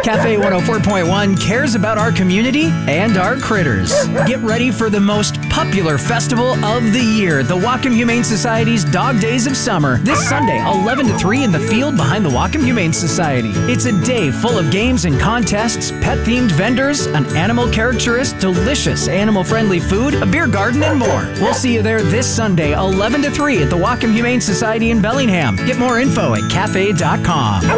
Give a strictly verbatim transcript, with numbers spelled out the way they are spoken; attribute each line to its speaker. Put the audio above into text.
Speaker 1: Cafe one oh four point one cares about our community and our critters. Get ready for the most popular festival of the year, the Whatcom Humane Society's Dog Days of Summer, this Sunday, eleven to three in the field behind the Whatcom Humane Society. It's a day full of games and contests, pet-themed vendors, an animal caricaturist, delicious animal-friendly food, a beer garden, and more. We'll see you there this Sunday, eleven to three at the Whatcom Humane Society in Bellingham. Get more info at cafe dot com.